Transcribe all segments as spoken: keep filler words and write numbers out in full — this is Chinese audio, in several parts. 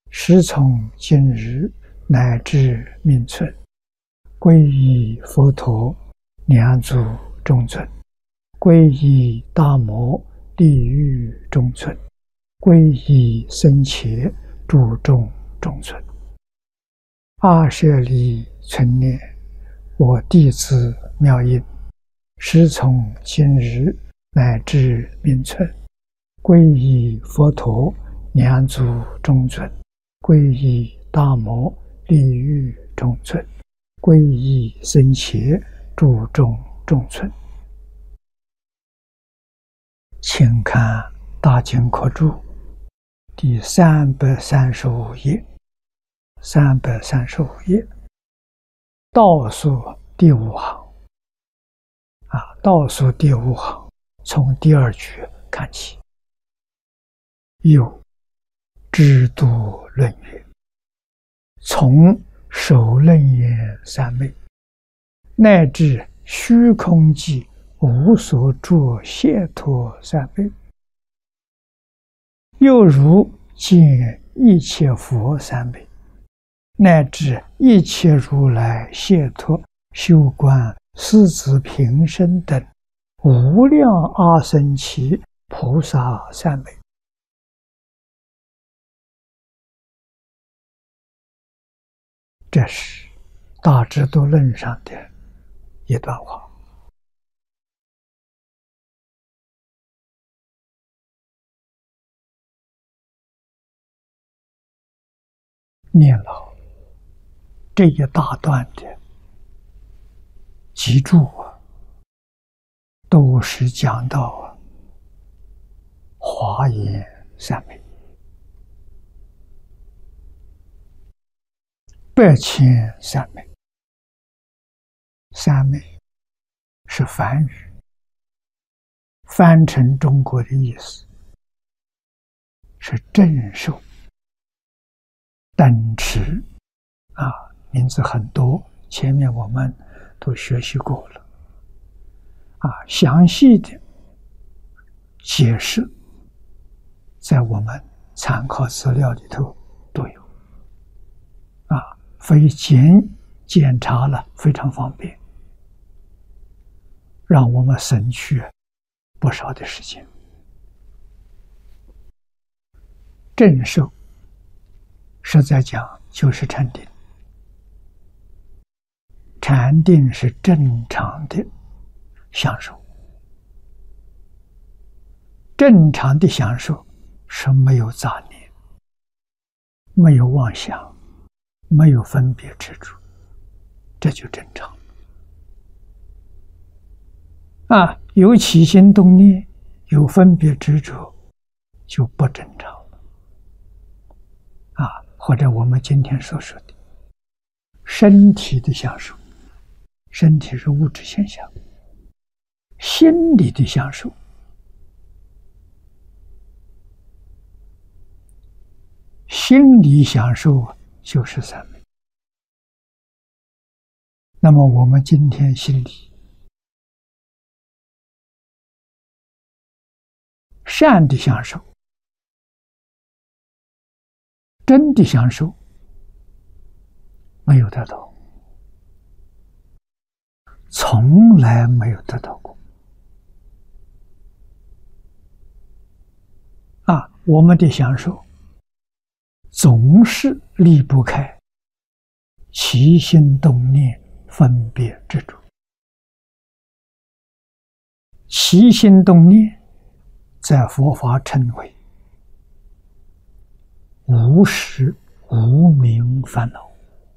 时从今日乃至命存，皈依佛陀，两足中尊；皈依大摩，地狱中尊；皈依僧伽，诸众中尊。阿舍利存念，我弟子妙音，时从今日乃至命存，皈依佛陀，两足中尊；皈依大摩，地狱中尊；皈依僧伽，诸众中尊。请看《大经科注》第三百三十五页，三百三十五页倒数第五行啊，倒数第五行，从第二句看起。有知度论曰：从首楞严三昧，乃至虚空际无所着解脱三昧，又如见一切佛三昧，乃至一切如来解脱修观狮子平生等无量阿僧祇菩萨三昧。这是大智度论上的一段话。念了这一大段的记住啊，都是讲到啊华严三昧、百千三昧。三昧是梵语，翻成中国的意思是正受、等持啊，名字很多，前面我们都学习过了啊，详细的解释在我们参考资料里头都有啊，非检检查了非常方便，让我们省去不少的时间。正受实在讲就是禅定，禅定是正常的享受，正常的享受是没有杂念，没有妄想，没有分别执着，这就正常啊。有起心动念，有分别执着，就不正常了啊。或者我们今天所说的身体的享受，身体是物质现象；心理的享受，心理享受就是三昧。那么我们今天心里善的享受、真的享受没有得到，从来没有得到过啊！我们的享受总是离不开起心动念、分别执着。起心动念在佛法称为无始无明烦恼。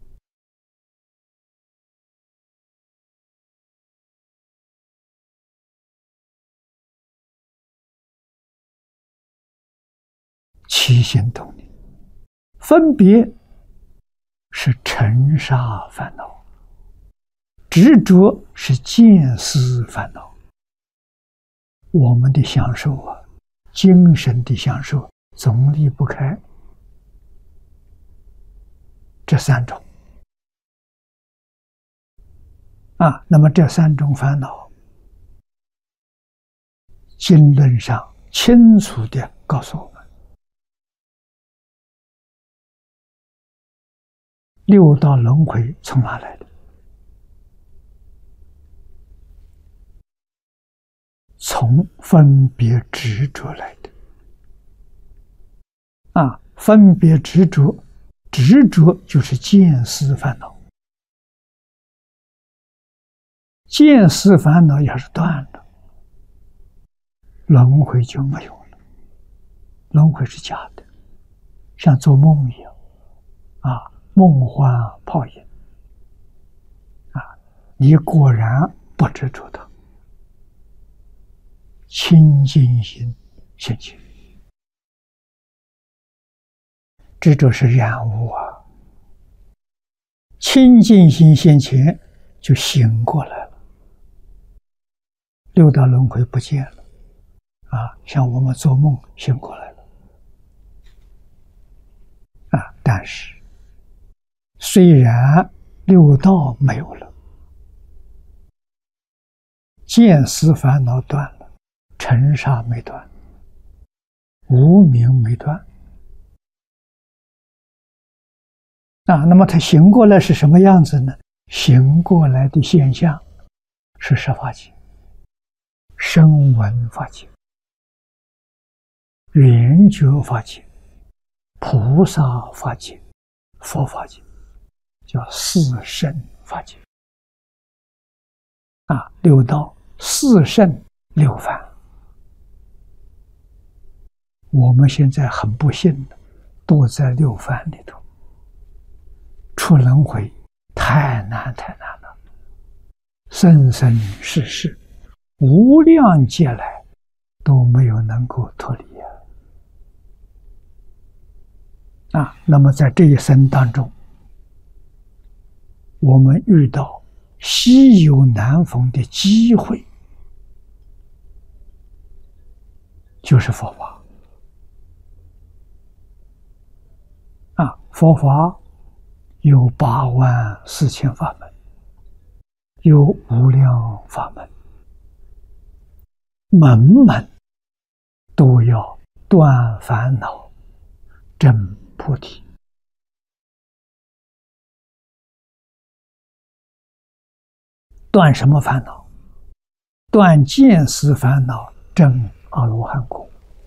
起心动念，分别是尘沙烦恼，执着是见思烦恼。我们的享受啊，精神的享受总离不开这三种啊。那么这三种烦恼，经论上清楚地告诉我们， 六道轮回从哪来的？从分别执着来的。啊，分别执着，执着就是见思烦恼。见思烦恼要是断了，轮回就没有了。轮回是假的，像做梦一样，啊，梦幻泡影。啊，你果然不执着它，清净心现前。执着是染污啊，清净心现前就醒过来了，六道轮回不见了。啊，像我们做梦醒过来了。啊，但是虽然六道没有了，见思烦恼断了，尘沙没断，无明没断。啊，那么他醒过来是什么样子呢？醒过来的现象是十法界、声闻法界、圆觉法界、菩萨法界、佛法界，叫四圣法界。啊，六道、四圣、六凡。我们现在很不幸的，都在六凡里头。出轮回太难太难了，生生世世无量劫来都没有能够脱离啊！啊，那么在这一生当中，我们遇到稀有难逢的机会，就是佛法啊！佛法有八万四千法门，有无量法门，门门都要断烦恼、证菩提。断什么烦恼？断见思烦恼，证阿罗汉果，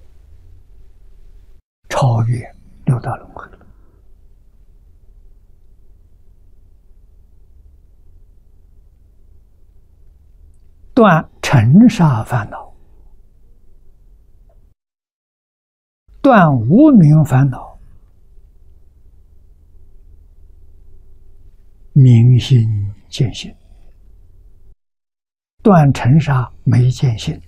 超越六道轮回。断尘沙烦恼，断无明烦恼，明心见性。断尘沙没见性，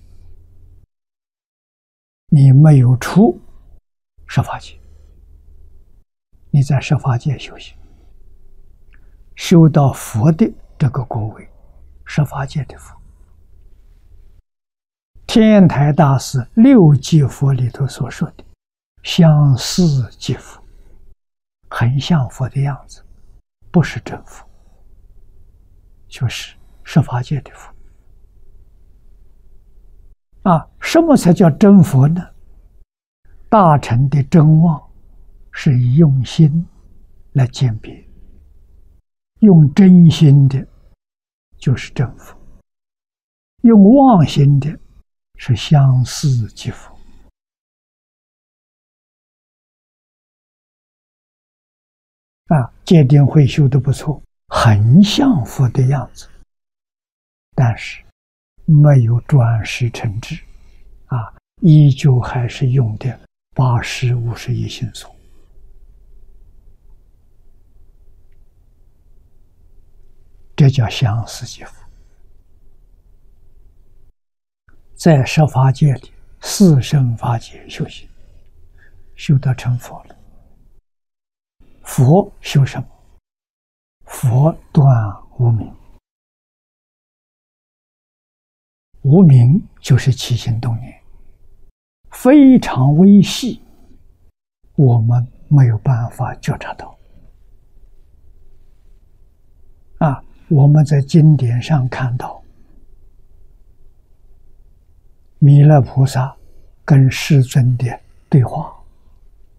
你没有出十法界，你在十法界修行，修到佛的这个果位，十法界的佛。天台大师六即佛里头所说的相似即佛，很像佛的样子，不是真佛，就是十法界的佛。啊，什么才叫真佛呢？大乘的真妄是用心来鉴别，用真心的就是真佛，用妄心的是相似即佛。啊，戒定慧修得不错，很像佛的样子，但是没有转识成智，啊，依旧还是用的八识五十一心所。这叫相似即佛。在十法界里，四圣法界修行，修到成佛了。佛修什么？佛断无明。无明就是起心动念，非常微细，我们没有办法觉察到。啊，我们在经典上看到，弥勒菩萨跟世尊的对话，